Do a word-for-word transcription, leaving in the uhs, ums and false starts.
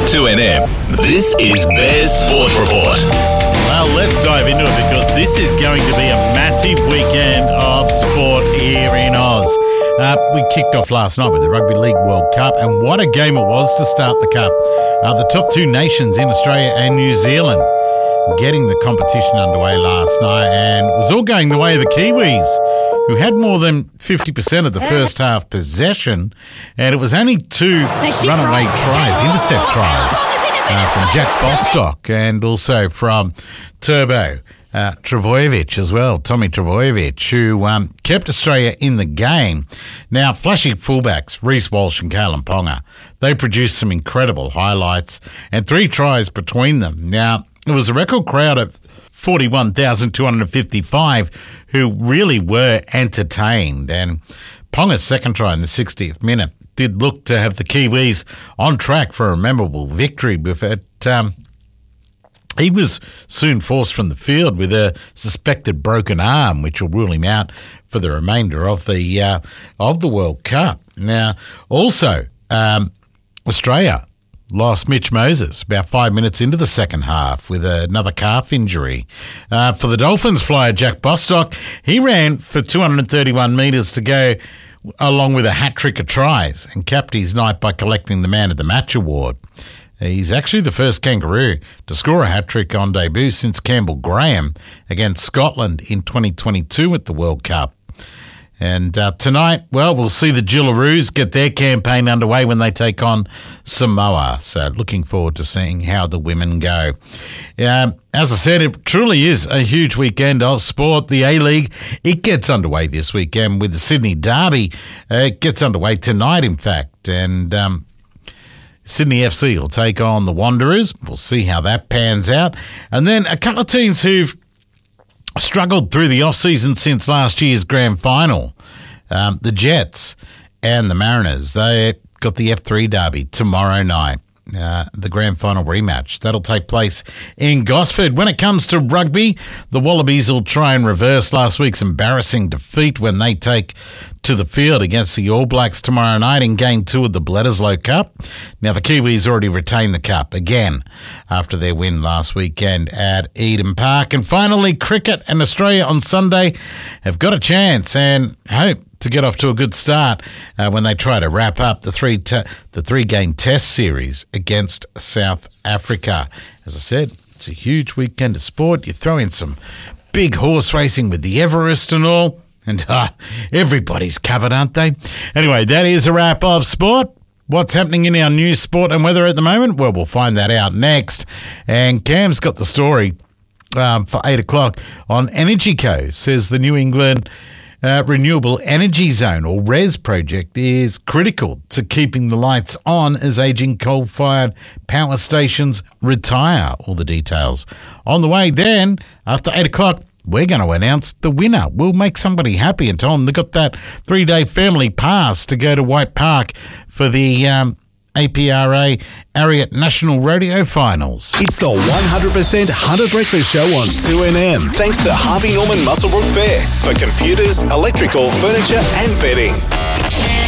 two N M, this is Bears Sport Report. Well, let's dive into it because this is going to be a massive weekend of sport here in Oz. Uh, we kicked off last night with the Rugby League World Cup, and what a game it was to start the Cup. Uh, the top two nations in Australia and New Zealand getting the competition underway last night, and it was all going the way of the Kiwis, who had more than fifty percent of the first half possession, and it was only two runaway tries, intercept tries, uh, from Jack Bostock and also from Turbo uh, Trbojevic as well, Tommy Trbojevic, who um, kept Australia in the game. Now, flashing fullbacks, Reece Walsh and Kalen Ponga, they produced some incredible highlights and three tries between them. Now, it was a record crowd of forty-one thousand two hundred fifty-five who really were entertained. And Ponga's second try in the sixtieth minute did look to have the Kiwis on track for a memorable victory with it. Um, he was soon forced from the field with a suspected broken arm, which will rule him out for the remainder of the uh, of the World Cup. Now, also, um, Australia lost Mitch Moses about five minutes into the second half with another calf injury. Uh, for the Dolphins flyer, Jack Bostock, he ran for two hundred thirty-one metres to go along with a hat-trick of tries and capped his night by collecting the Man of the Match award. He's actually the first Kangaroo to score a hat-trick on debut since Campbell Graham against Scotland in twenty twenty-two at the World Cup. And uh, tonight, well, we'll see the Jillaroos get their campaign underway when they take on Samoa. So looking forward to seeing how the women go. Um, as I said, it truly is a huge weekend of sport. The A-League, it gets underway this weekend with the Sydney Derby. Uh, it gets underway tonight, in fact. And um, Sydney F C will take on the Wanderers. We'll see how that pans out. And then a couple of teams who've struggled through the off-season since last year's grand final. Um, the Jets and the Mariners, they got the F three derby tomorrow night, uh, the grand final rematch. That'll take place in Gosford. When it comes to rugby, the Wallabies will try and reverse last week's embarrassing defeat when they take to the field against the All Blacks tomorrow night in Game two of the Bledisloe Cup. Now, the Kiwis already retained the Cup again after their win last weekend at Eden Park. And finally, cricket and Australia on Sunday have got a chance and hope to get off to a good start uh, when they try to wrap up the three te- the three-game test series against South Africa. As I said, it's a huge weekend of sport. You throw in some big horse racing with the Everest and all. And uh, everybody's covered, aren't they? Anyway, that is a wrap of sport. What's happening in our news, sport and weather at the moment? Well, we'll find that out next. And Cam's got the story um, for eight o'clock on EnergyCo. Says the New England uh, Renewable Energy Zone, or REZ project, is critical to keeping the lights on as ageing coal-fired power stations retire. All the details on the way. Then, after eight o'clock, we're going to announce the winner. We'll make somebody happy and tell them they got that three-day family pass to go to White Park for the um, A P R A Ariat National Rodeo Finals. It's the one hundred percent Hunter Breakfast Show on two N M. Thanks to Harvey Norman Muswellbrook Fair for computers, electrical, furniture and bedding.